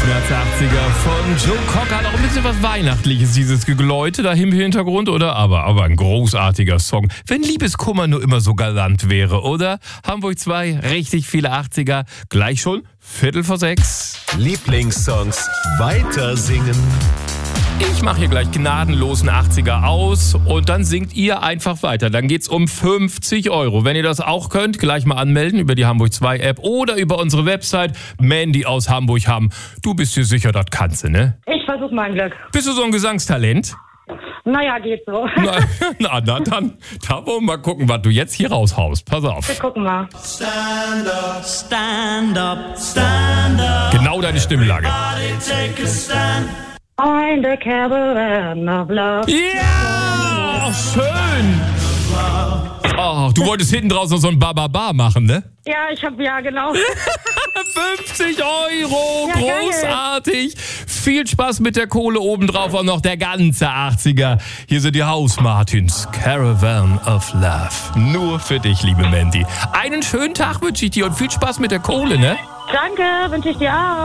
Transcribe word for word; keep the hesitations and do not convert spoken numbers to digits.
Schmerz achtziger von Joe Cocker. Hat auch ein bisschen was Weihnachtliches, dieses Geläute da im Hintergrund, oder? Aber, aber ein großartiger Song. Wenn Liebeskummer nur immer so galant wäre, oder? Hamburg zwei, richtig viele achtziger. Gleich schon Viertel vor sechs. Lieblingssongs weiter singen. Ich mache hier gleich gnadenlosen achtziger aus und dann singt ihr einfach weiter. Dann geht's um fünfzig Euro. Wenn ihr das auch könnt, gleich mal anmelden über die Hamburg zwei App oder über unsere Website. Mandy aus Hamburg haben. Du bist dir sicher, das kannst du, ne? Ich versuche mein Glück. Bist du so ein Gesangstalent? Naja, geht so. Na, na, na dann, da wollen wir mal gucken, was du jetzt hier raushaust. Pass auf. Wir gucken mal. Stand up, stand up, stand up. Genau deine Stimmlage. Everybody take a stand. Find a caravan of love. Ja, oh, schön. Oh, du wolltest hinten draußen noch so ein Bababa machen, ne? Ja, ich habe ja genau. fünfzig Euro, Ja, geil. großartig. Viel Spaß mit der Kohle obendrauf und noch der ganze achtziger. Hier sind die Hausmartins, Caravan of Love. Nur für dich, liebe Mandy. Einen schönen Tag wünsche ich dir und viel Spaß mit der Kohle, ne? Danke, wünsche ich dir auch.